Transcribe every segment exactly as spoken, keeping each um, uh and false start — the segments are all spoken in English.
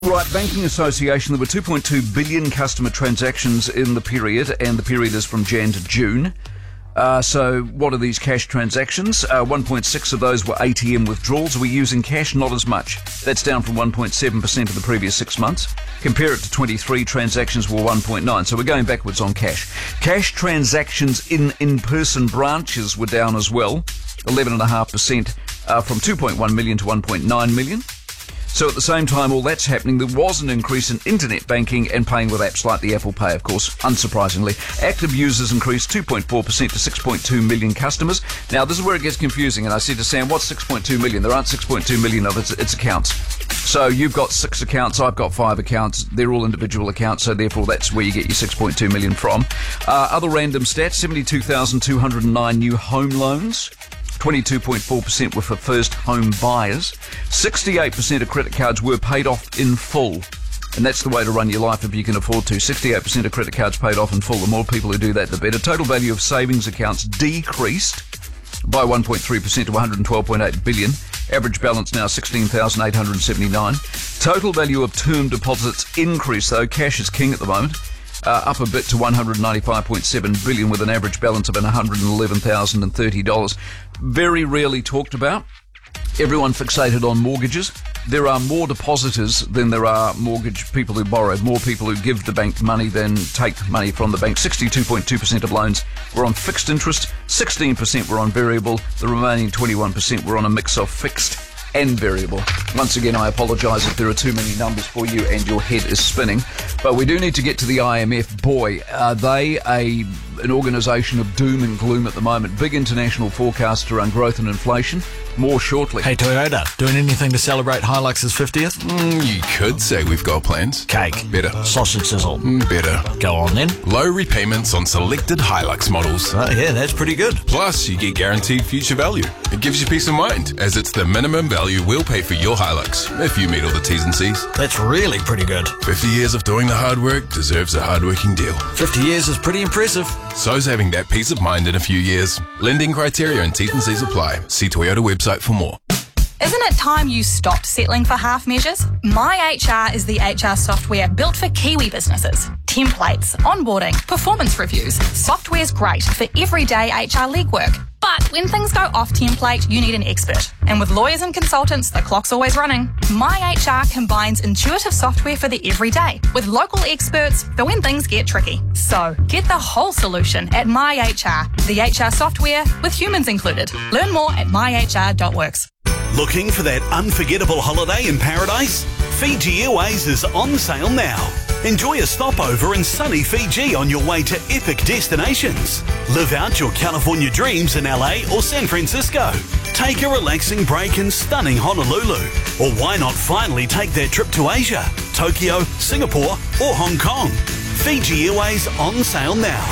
Right, Banking Association, there were two point two billion customer transactions in the period, and the period is from Jan to June. Uh, so what are these cash transactions? Uh, one point six of those were A T M withdrawals. We're using cash, not as much. That's down from one point seven percent of the previous six months. Compare it to twenty-three, transactions were one point nine. So we're going backwards on cash. Cash transactions in in-person branches were down as well, eleven point five percent uh, from two point one million to one point nine million. So at the same time all that's happening, there was an increase in internet banking and paying with apps like the Apple Pay, of course, unsurprisingly. Active users increased two point four percent to six point two million customers. Now, this is where it gets confusing, and I said to Sam, what's six point two million? There aren't six point two million of its, its accounts. So you've got six accounts, I've got five accounts. They're all individual accounts, so therefore that's where you get your six point two million from. Uh, other random stats, seventy-two thousand two hundred nine new home loans. twenty-two point four percent were for first home buyers. sixty-eight percent of credit cards were paid off in full. And that's the way to run your life if you can afford to. sixty-eight percent of credit cards paid off in full. The more people who do that, the better. Total value of savings accounts decreased by one point three percent to one hundred twelve point eight billion. Average balance now sixteen thousand eight hundred seventy-nine. Total value of term deposits increased, though. Cash is king at the moment. Uh, up a bit to one hundred ninety-five point seven billion with an average balance of one hundred eleven thousand thirty dollars. Very rarely talked about. Everyone fixated on mortgages. There are more depositors than there are mortgage people who borrow. More people who give the bank money than take money from the bank. sixty-two point two percent of loans were on fixed interest. sixteen percent were on variable. The remaining twenty-one percent were on a mix of fixed and variable. Once again, I apologise if there are too many numbers for you and your head is spinning. But we do need to get to the I M F. Boy, are they a an organisation of doom and gloom at the moment. Big international forecasts around growth and inflation. More shortly. Hey Toyota, doing anything to celebrate Hilux's fiftieth? Mm, you could say we've got plans. Cake. Better. Sausage sizzle. Mm, better. Go on then. Low repayments on selected Hilux models. Oh yeah, that's pretty good. Plus, you get guaranteed future value. It gives you peace of mind, as it's the minimum value we'll pay for your Hilux, if you meet all the T's and C's. That's really pretty good. fifty years of doing the hard work deserves a hard-working deal. fifty years is pretty impressive. So's having that peace of mind in a few years. Lending criteria and T's and C's apply. See Toyota website for more. Isn't it time you stopped settling for half measures? My H R is the H R software built for Kiwi businesses. Templates, onboarding, performance reviews. Software's great for everyday H R legwork. But when things go off template, you need an expert. And with lawyers and consultants, the clock's always running. My H R combines intuitive software for the everyday with local experts for when things get tricky. So get the whole solution at My H R, the H R software with humans included. Learn more at my h r dot works. Looking for that unforgettable holiday in paradise? Fiji Airways is on sale now. Enjoy a stopover in sunny Fiji on your way to epic destinations. Live out your California dreams in L A or San Francisco. Take a relaxing break in stunning Honolulu. Or why not finally take that trip to Asia, Tokyo, Singapore or Hong Kong? Fiji Airways on sale now.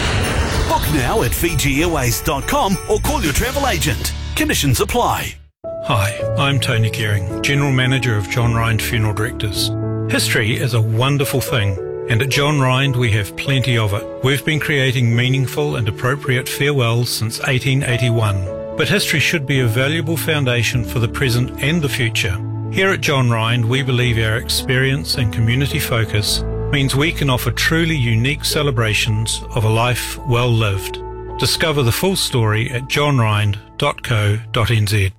Book now at fiji airways dot com or call your travel agent. Conditions apply. Hi, I'm Tony Gearing, General Manager of John Rind Funeral Directors. History is a wonderful thing, and at John Rind we have plenty of it. We've been creating meaningful and appropriate farewells since eighteen eighty-one, but history should be a valuable foundation for the present and the future. Here at John Rind, we believe our experience and community focus means we can offer truly unique celebrations of a life well lived. Discover the full story at john rind dot co dot n z.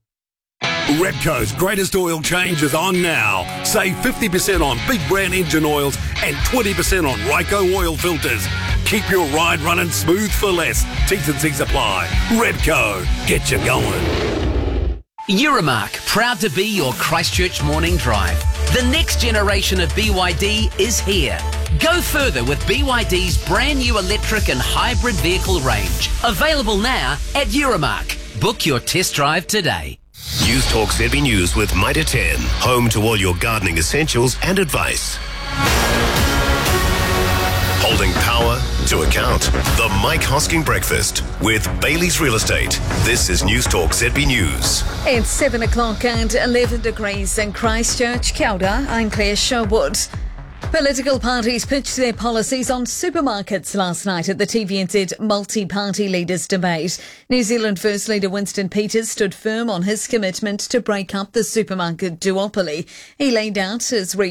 Repco's greatest oil change is on now. Save fifty percent on big brand engine oils and twenty percent on Ryco oil filters. Keep your ride running smooth for less. T's and C's apply. Repco, get you going. Euromark, proud to be your Christchurch morning drive. The next generation of B Y D is here. Go further with B Y D's brand new electric and hybrid vehicle range. Available now at Euromark. Book your test drive today. News Talk Z B News with Mitre ten, home to all your gardening essentials and advice. Holding power to account. The Mike Hosking Breakfast with Bailey's Real Estate. This is News Talk Z B News. It's seven o'clock and eleven degrees in Christchurch. Kia ora, I'm Claire Sherwood. Political parties pitched their policies on supermarkets last night at the T V N Z multi-party leaders debate. New Zealand First Leader Winston Peters stood firm on his commitment to break up the supermarket duopoly. He laid out his